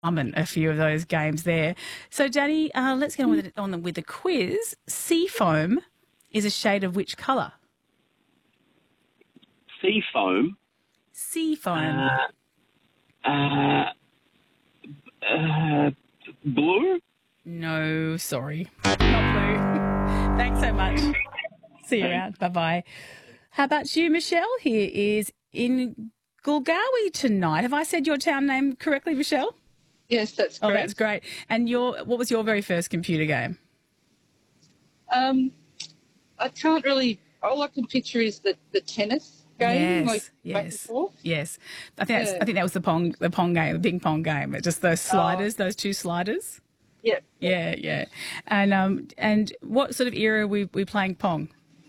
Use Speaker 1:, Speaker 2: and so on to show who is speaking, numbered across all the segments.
Speaker 1: a few of those games there. So, Danny, let's get on with the quiz. Seafoam is a shade of which colour?
Speaker 2: Seafoam.
Speaker 1: Seafoam.
Speaker 2: Blue?
Speaker 1: No, sorry. Not blue. Thanks so much. See you around. Bye-bye. How about you, Michelle? Here is in Gulgawi tonight. Have I said your town name correctly, Michelle?
Speaker 3: Yes, that's correct.
Speaker 1: Oh, that's great. And what was your very first computer game?
Speaker 3: I can't really. All I can picture is the tennis game, back and forth.
Speaker 1: Yes. I think that was the pong game, the ping pong game. Just those sliders, those two sliders.
Speaker 3: Yep.
Speaker 1: Yeah. And what sort of era were we playing pong?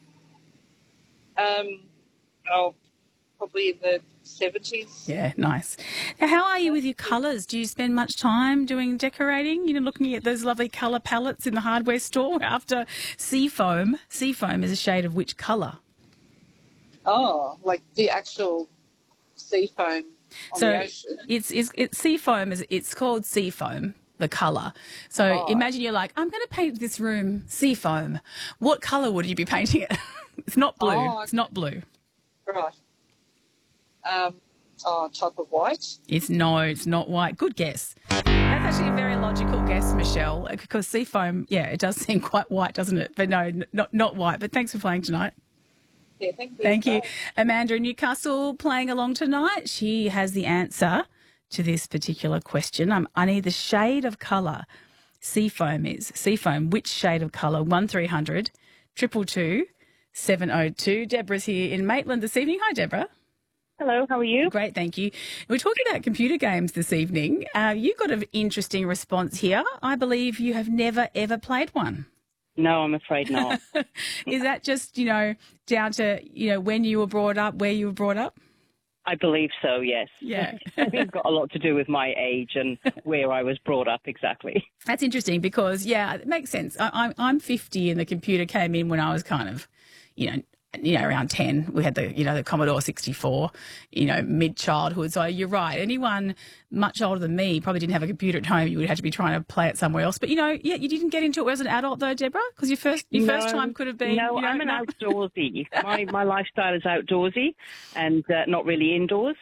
Speaker 3: Probably in the 70s.
Speaker 1: Yeah, nice. Now, how are you with your colours? Do you spend much time doing decorating? Looking at those lovely colour palettes in the hardware store after Seafoam. Seafoam is a shade of which colour?
Speaker 3: Oh, like the actual seafoam on the ocean.
Speaker 1: It's Seafoam. It's called Seafoam, the colour. So imagine you're like, I'm going to paint this room Seafoam. What colour would you be painting it? It's not blue. It's not blue.
Speaker 3: Right. Type of white?
Speaker 1: It's not white. Good guess. That's actually a very logical guess, Michelle, because Seafoam, it does seem quite white, doesn't it? But no, not white. But thanks for playing tonight.
Speaker 3: Yeah, thank you.
Speaker 1: Thank you. Amanda in Newcastle playing along tonight. She has the answer to this particular question. I need the shade of colour Seafoam is. Seafoam, which shade of colour? 1300 222 702. Deborah's here in Maitland this evening. Hi, Deborah.
Speaker 4: Hello, how are you?
Speaker 1: Great, thank you. We're talking about computer games this evening. You got an interesting response here. I believe you have never, ever played one.
Speaker 4: No, I'm afraid not.
Speaker 1: Is that just, down to, when you were brought up, where you were brought up?
Speaker 4: I believe so, yes.
Speaker 1: Yeah.
Speaker 4: I think it's got a lot to do with my age and where I was brought up exactly.
Speaker 1: That's interesting because, it makes sense. I'm 50 and the computer came in when I was kind of, around 10. We had the Commodore 64, mid-childhood. So you're right. Anyone much older than me probably didn't have a computer at home. You would have to be trying to play it somewhere else. But, you didn't get into it as an adult though, Deborah? Because your first time could have been...
Speaker 4: No, I'm an outdoorsy. My lifestyle is outdoorsy and not really indoors.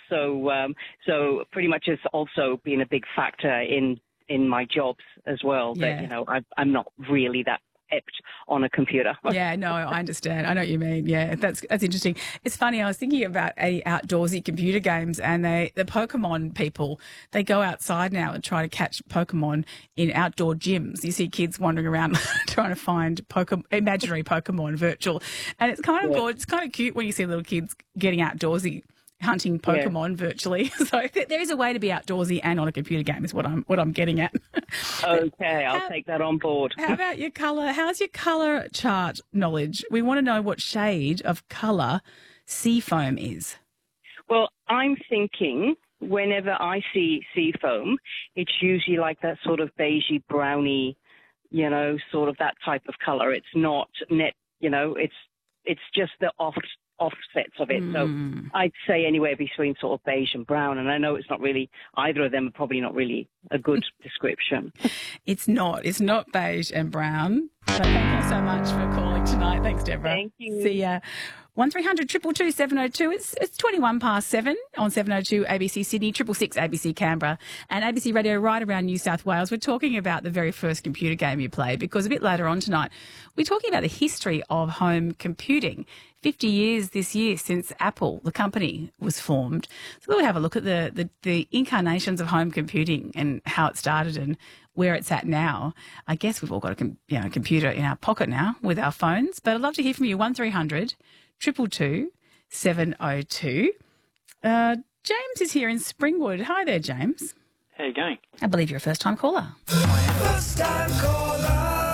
Speaker 4: So pretty much it's also been a big factor in my jobs as well.
Speaker 1: Yeah.
Speaker 4: That, I'm not really that apt on a computer.
Speaker 1: Yeah, no, I understand. I know what you mean. Yeah, that's interesting. It's funny. I was thinking about outdoorsy computer games, and the Pokemon people, they go outside now and try to catch Pokemon in outdoor gyms. You see kids wandering around trying to find imaginary Pokemon, virtual, and it's kind of good. It's kind of cute when you see little kids getting outdoorsy, hunting Pokemon virtually. So there is a way to be outdoorsy and on a computer game is what I'm getting at.
Speaker 4: Okay, I'll take that on board.
Speaker 1: How about your colour? How's your colour chart knowledge? We want to know what shade of colour Seafoam is.
Speaker 4: Well, I'm thinking whenever I see Seafoam, it's usually like that sort of beigey, browny, sort of that type of colour. It's not net, it's just the offsets of it. So I'd say anywhere between sort of beige and brown. And I know it's not really, either of them are probably not really a good description.
Speaker 1: It's not beige and brown. But thank you so much for calling tonight. Thanks, Deborah.
Speaker 4: Thank you.
Speaker 1: See ya. 1300 222 702. It's 21 past 7 on 702 ABC Sydney, 666 ABC Canberra, and ABC Radio right around New South Wales. We're talking about the very first computer game you played because a bit later on tonight, we're talking about the history of home computing. 50 years this year since Apple, the company, was formed. So we'll have a look at the incarnations of home computing and how it started and where it's at now. I guess we've all got a computer in our pocket now with our phones, but I'd love to hear from you. 1300 222 702. James is here in Springwood. Hi there, James.
Speaker 5: How you going?
Speaker 1: I believe you're a first-time caller.
Speaker 6: First-time caller.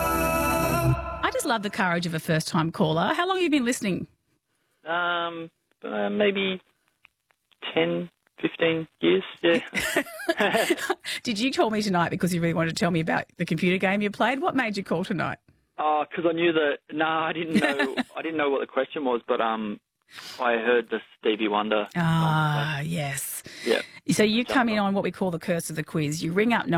Speaker 1: I just love the courage of a first-time caller. How long have you been listening?
Speaker 5: Maybe 10, 15 years, yeah.
Speaker 1: Did you call me tonight because you really wanted to tell me about the computer game you played? What made you call tonight?
Speaker 5: Oh, because I knew I didn't know what the question was, but I heard the Stevie Wonder.
Speaker 1: Ah, yes.
Speaker 5: Yeah.
Speaker 1: So you come in on what we call the curse of the quiz. You ring up